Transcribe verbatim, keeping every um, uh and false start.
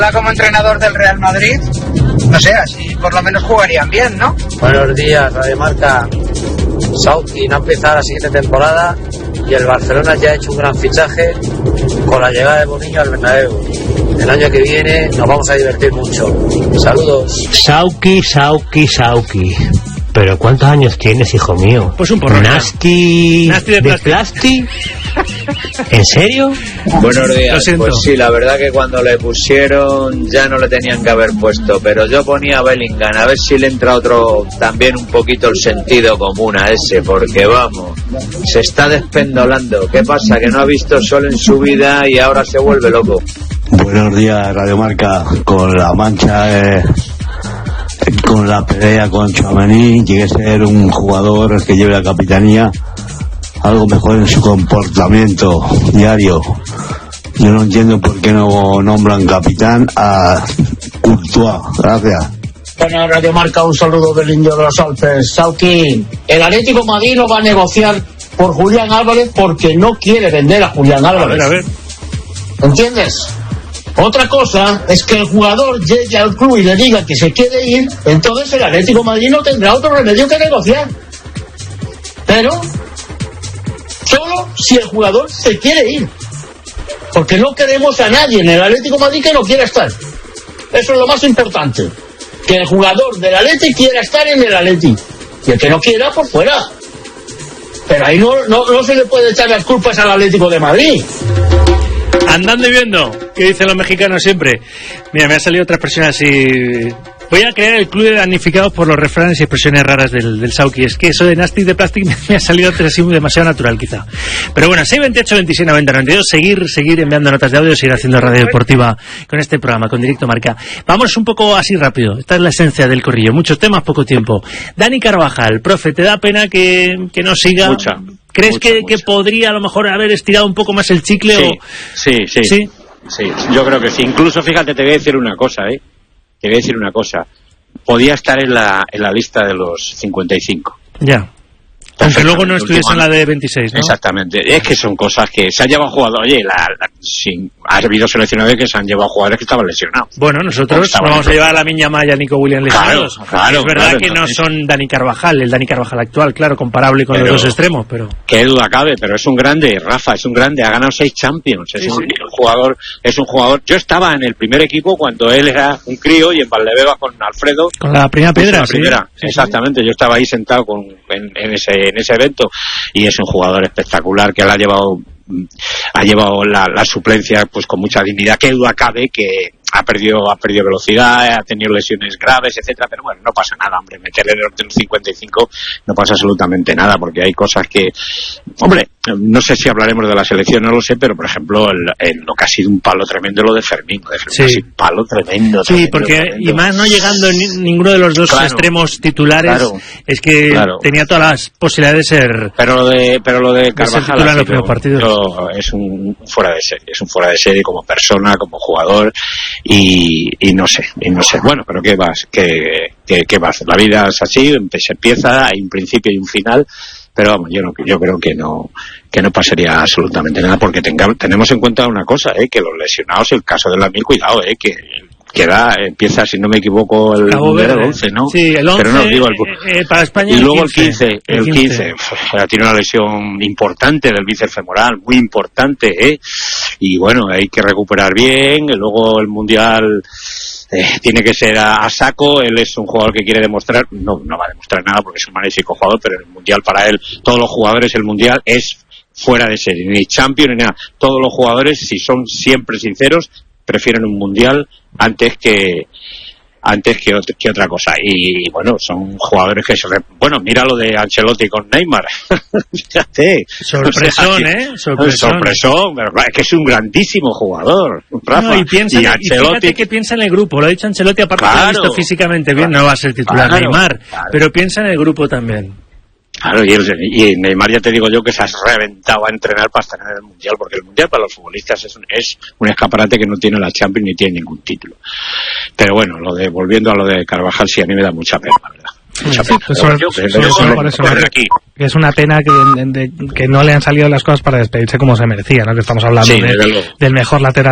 Como entrenador del Real Madrid, no sé, así por lo menos jugarían bien, ¿no? Buenos días, Radio Marca. Sauki no ha empezado la siguiente temporada y el Barcelona ya ha hecho un gran fichaje con la llegada de Bonillo al Bernabéu. El año que viene nos vamos a divertir mucho. Saludos. Sauki, Sauki, Sauki. ¿Pero cuántos años tienes, hijo mío? Pues un porrón. ¿Nasty, Nasty de, de plasti? ¿En serio? Buenos días. Pues sí, la verdad que cuando le pusieron ya no le tenían que haber puesto, pero yo ponía a Bellingham, a ver si le entra otro, también un poquito el sentido común a ese, porque vamos, se está despendolando. ¿Qué pasa? Que no ha visto sol en su vida y ahora se vuelve loco. Buenos días, Radio Marca. Con la mancha... Eh... con la pelea con Tchouaméni, llegue a ser un jugador que lleve la capitanía, algo mejor en su comportamiento diario. Yo no entiendo por qué no nombran capitán a Courtois. Gracias. Bueno, Radio Marca, un saludo del Indio de los Alpes. Sauki, el Atlético de Madrid no va a negociar por Julián Álvarez porque no quiere vender a Julián Álvarez. A ver, a ver. ¿Entiendes? Otra cosa es que el jugador llegue al club y le diga que se quiere ir, entonces el Atlético de Madrid no tendrá otro remedio que negociar. Pero solo si el jugador se quiere ir, porque no queremos a nadie en el Atlético de Madrid que no quiera estar. Eso es lo más importante, que el jugador del Atlético quiera estar en el Atlético, y el que no quiera, por fuera. Pero ahí no, no, no se le puede echar las culpas al Atlético de Madrid. Andando y viendo, que dicen los mexicanos siempre. Mira, me ha salido otra expresión así. Voy a crear el club de damnificados por los refranes y expresiones raras del, del Sauki. Es que eso de Nasty de Plastic me ha salido así demasiado natural, quizá. Pero bueno, seis veintiocho, veintiséis, noventa, noventa y dos. Seguir, seguir enviando notas de audio, seguir haciendo radio deportiva con este programa, con Directo Marca. Vamos un poco así rápido. Esta es la esencia del corrillo. Muchos temas, poco tiempo. Dani Carvajal, profe, ¿te da pena que, que no siga? Mucha. ¿Crees mucha, que, mucha. que podría a lo mejor haber estirado un poco más el chicle? Sí, o... sí, sí, sí. Sí, yo creo que sí. Incluso, fíjate, te voy a decir una cosa, ¿eh? Te voy a decir una cosa. Podía estar en la, en la lista de los cincuenta y cinco. Ya. Aunque luego no estuviese en la de veintiséis, ¿no? Exactamente. Es que son cosas que se han llevado jugadores. Oye, la, la, sin, ha habido seleccionadores que se han llevado jugadores que estaban lesionados. Bueno, nosotros no vamos a llevar a la Miña Maya, Nico Williams lesionados. Claro, claro. Es verdad claro, que entonces, no son Dani Carvajal, el Dani Carvajal actual, claro, comparable con pero, los dos extremos, pero... Qué duda cabe, pero es un grande, Rafa, es un grande, ha ganado seis Champions, es sí, un, sí. un jugador, es un jugador... Yo estaba en el primer equipo cuando él era un crío y en Valdebeba con Alfredo... Con la primera piedra, la primera, sí. Exactamente, sí. Yo estaba ahí sentado con, en, en, ese, en ese evento. Y es un jugador espectacular que él ha llevado ha llevado la, la suplencia pues con mucha dignidad. Qué duda cabe que ha perdido ha perdido velocidad, ha tenido lesiones graves, etcétera, pero bueno, no pasa nada, hombre, meterle en el cincuenta y cinco no pasa absolutamente nada, porque hay cosas que, hombre, no sé si hablaremos de la selección, no lo sé, pero por ejemplo el, el, lo que ha sido un palo tremendo lo de Fermín, lo de Fermín sí. ha sido un palo tremendo, sí, tremendo, porque tremendo. Y más no llegando en ninguno de los dos claro, extremos titulares, claro, es que claro. tenía todas las posibilidades de ser, pero lo de pero lo de Carvajal de en los primeros partidos. Yo, es un fuera de serie, es un fuera de serie como persona, como jugador. Y, y no sé, y no sé, bueno, pero qué vas, qué, qué, qué vas, la vida es así, se empieza, hay un principio y un final, pero vamos, yo no, yo creo que no, que no pasaría absolutamente nada, porque tengamos, tenemos en cuenta una cosa, eh, que los lesionados, el caso de Lamil, cuidado, eh, que queda, empieza, si no me equivoco, el número once, ¿no? Sí, el once, pero no, digo, el, eh, para España. Y luego el quince, el quince, el quince, quince tiene una lesión importante del bíceps femoral, muy importante, ¿eh? Y bueno, hay que recuperar bien, y luego el Mundial eh, tiene que ser a, a saco, él es un jugador que quiere demostrar, no, no va a demostrar nada porque es un magnífico jugador, pero el Mundial para él, todos los jugadores, el Mundial es fuera de serie, ni Champions ni nada, todos los jugadores, si son siempre sinceros, prefieren un Mundial antes que antes que, que otra cosa. Y bueno, son jugadores que se... Re... Bueno, mira lo de Ancelotti con Neymar. Fíjate. Sorpresón, o sea, que... ¿eh? Sorpresón. Sorpresón, ¿verdad? Es que es un grandísimo jugador, Rafa. No, y, piensa, y, Ancelotti... y fíjate que piensa en el grupo. Lo ha dicho Ancelotti, aparte claro, que lo ha visto físicamente bien, claro, no va a ser titular claro, Neymar, claro. pero piensa en el grupo también. Claro, y, el, y Neymar ya te digo yo que se ha reventado a entrenar para estar en el Mundial, porque el Mundial para los futbolistas es un, es un escaparate que no tiene la Champions ni tiene ningún título. Pero bueno, lo de volviendo a lo de Carvajal, sí, a mí me da mucha pena, la verdad. Mucha sí, pena. Pues sobre, yo, sobre, sobre eso, por eso aquí. Que es una pena que, de, de, que no le han salido las cosas para despedirse como se merecía, ¿no? Que estamos hablando sí, de, del mejor lateral